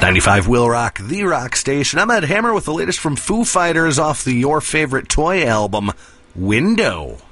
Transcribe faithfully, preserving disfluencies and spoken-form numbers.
ninety-five Will Rock, the rock station. I'm Ed Hammer with the latest from Foo Fighters off the Your Favorite Toy album, Window.